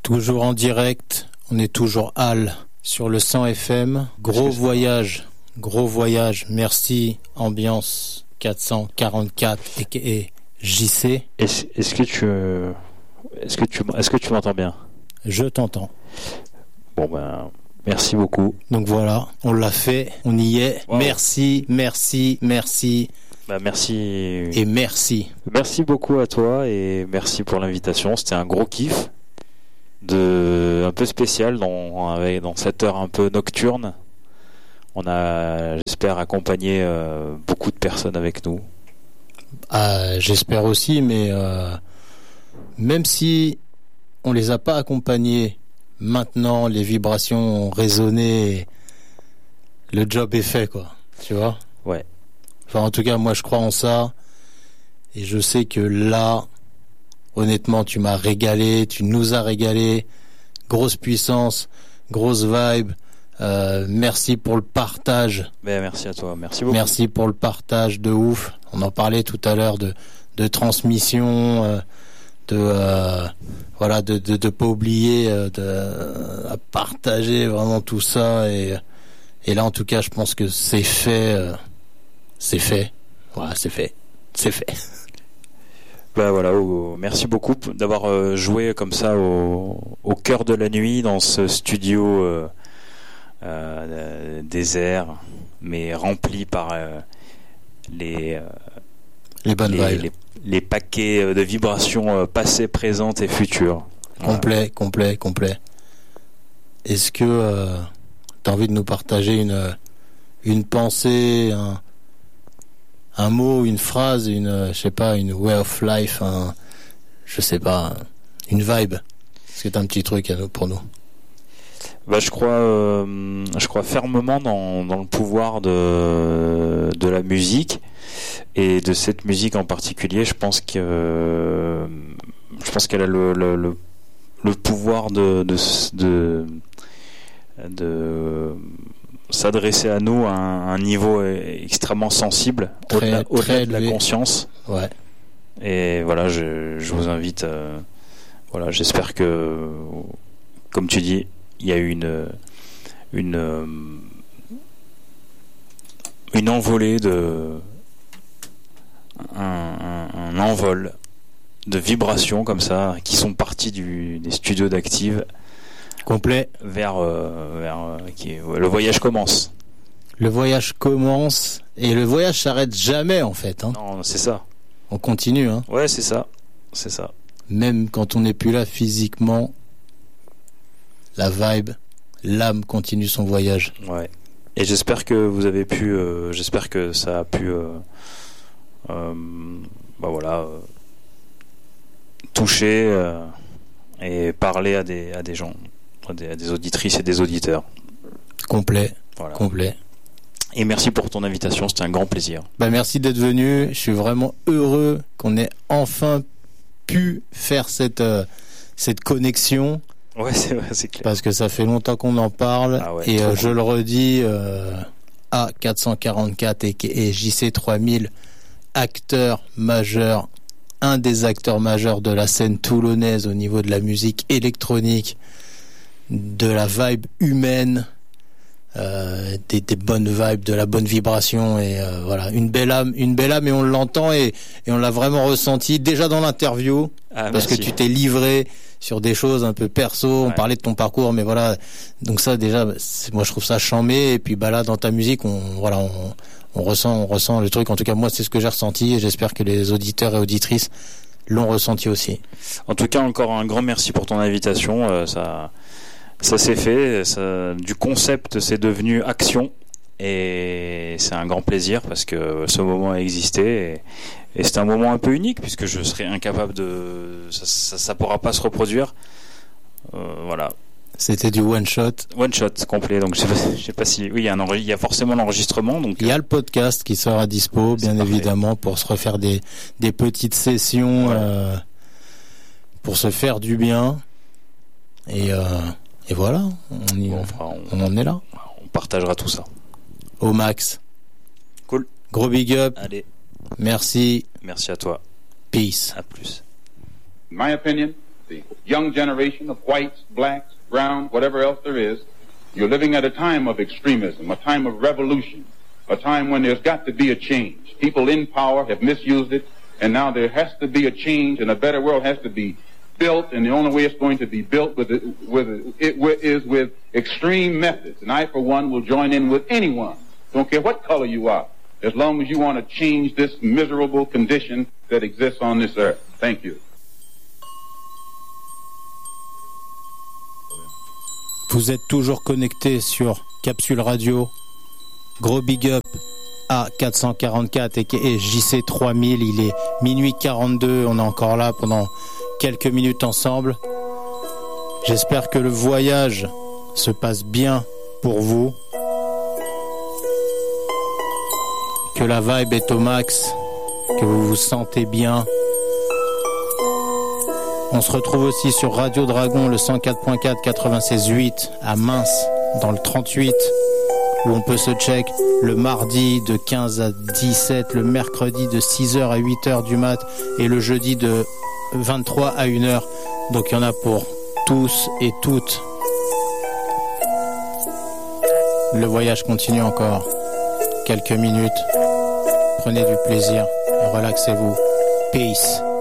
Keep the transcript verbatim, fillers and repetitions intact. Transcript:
Toujours en direct, on est toujours Al sur le cent F M. Gros voyage, gros voyage. Merci Ambiance quatre cent quarante-quatre aka J C. Est-ce, est-ce que tu est-ce que tu est-ce que tu m'entends bien? Je t'entends. Bon ben merci beaucoup. Donc voilà, on l'a fait, on y est. Wow. Merci, merci, merci. Bah merci et merci. Merci beaucoup à toi et merci pour l'invitation. C'était un gros kiff, de un peu spécial dans avec dans cette heure un peu nocturne. On a, j'espère, accompagné euh, beaucoup de personnes avec nous. Ah, j'espère aussi, mais euh, même si on les a pas accompagnés, maintenant les vibrations ont résonné, le job est fait, quoi. Tu vois? Ouais. Enfin, en tout cas, moi, je crois en ça. Et je sais que là, honnêtement, tu m'as régalé, tu nous as régalé. Grosse puissance, grosse vibe. Euh, merci pour le partage. Ben, merci à toi, merci beaucoup. Merci pour le partage de ouf. On en parlait tout à l'heure de, de transmission, euh, de euh, voilà, de, de de pas oublier, euh, de euh, partager vraiment tout ça. Et et là, en tout cas, je pense que c'est fait. Euh, C'est fait. Voilà, c'est fait. C'est fait. Bah voilà, oh, merci beaucoup d'avoir euh, joué comme ça au, au cœur de la nuit dans ce studio euh, euh, désert, mais rempli par euh, les, euh, les bonnes les, vibes. Les, les paquets de vibrations euh, passées, présentes et futures. Complet, voilà. complet, complet. Est-ce que euh, tu as envie de nous partager une, une pensée, un un mot, une phrase, une, je sais pas, une way of life, un, je sais pas, une vibe. Est-ce que t'as un petit truc à nous, pour nous? Bah, je crois, euh, je crois fermement dans, dans le pouvoir de, de la musique et de cette musique en particulier. Je pense que, euh, je pense qu'elle a le, le, le, le pouvoir de, de, de, de s'adresser à nous à un, un niveau extrêmement sensible, très, au-delà, très au-delà de la conscience. Ouais. Et voilà, je, je vous invite. Euh, voilà, j'espère que, comme tu dis, il y a eu une une une envolée de un, un, un envol de vibrations comme ça qui sont parties du des studios d'Active. Complet. Vers, euh, vers euh, qui, ouais, le voyage commence. Le voyage commence et le voyage s'arrête jamais en fait. Hein. Non, c'est ça. On continue. Hein. Ouais, c'est ça. C'est ça. Même quand on n'est plus là physiquement, la vibe, l'âme continue son voyage. Ouais. Et j'espère que vous avez pu, euh, j'espère que ça a pu, euh, euh, bah voilà, euh, toucher euh, et parler à des à des gens. À des, à des auditrices et des auditeurs. Complet, voilà. Complet. Et merci pour ton invitation, c'était un grand plaisir. Bah merci d'être venu, je suis vraiment heureux qu'on ait enfin pu faire cette, euh, cette connexion. Ouais, c'est vrai, c'est clair. Parce que ça fait longtemps qu'on en parle. Ah ouais, et euh, je cool. le redis, euh, A quatre cent quarante-quatre et J C trois mille, acteur majeur, un des acteurs majeurs de la scène toulonnaise au niveau de la musique électronique, de la vibe humaine, euh, des, des bonnes vibes, de la bonne vibration et euh, voilà, une belle âme, une belle âme et on l'entend et, et on l'a vraiment ressenti déjà dans l'interview ah, parce merci. que tu t'es livré sur des choses un peu perso, on ouais. parlait de ton parcours mais voilà, donc ça déjà c'est, moi je trouve ça chambé et puis bah là dans ta musique on voilà on, on ressent on ressent le truc, en tout cas moi c'est ce que j'ai ressenti et j'espère que les auditeurs et auditrices l'ont ressenti aussi. En tout cas encore un grand merci pour ton invitation, euh, ça Ça s'est fait, ça, du concept c'est devenu action et c'est un grand plaisir parce que ce moment a existé et, et c'est un moment un peu unique puisque je serais incapable de... ça, ça, ça pourra pas se reproduire. Euh, voilà. C'était du one shot. One shot complet, donc je sais pas, je sais pas si... Oui, il y a, un, il y a forcément l'enregistrement. Donc... Il y a le podcast qui sera à dispo, bien c'est évidemment, pour se refaire des, des petites sessions, ouais. euh, pour se faire du bien. Et... Euh, Et voilà, on, y, bon, enfin, on, on en est là. On partagera tout ça. Au max. Cool. Gros big up. Allez. Merci. Merci à toi. Peace. À plus. In my opinion, the young generation of whites, blacks, browns, whatever else there is. You're living at a time of extremism, a time of revolution, a time when there's got to be a change. People in power have misused it, and now there has to be a change, and a better world has to be built, and the only way it's going to be built with it, with it, it is with extreme methods. And I, for one, will join in with anyone, don't care what color you are, as long as you want to change this miserable condition that exists on this earth. Thank you. Vous êtes toujours connectés sur Capsule Radio. Gros big up à quatre cent quarante-quatre et J C trois mille. Il est minuit quarante-deux. On est encore là pendant quelques minutes ensemble. J'espère que le voyage se passe bien pour vous. Que la vibe est au max. Que vous vous sentez bien. On se retrouve aussi sur Radio Dragon, le cent quatre point quatre quatre-vingt-seize huit à Mince, dans le trente-huit, où on peut se check le mardi de quinze à dix-sept, le mercredi de six heures à huit heures du mat, et le jeudi de vingt-trois à une heure. Donc il y en a pour tous et toutes. Le voyage continue encore. Quelques minutes. Prenez du plaisir et relaxez-vous. Peace.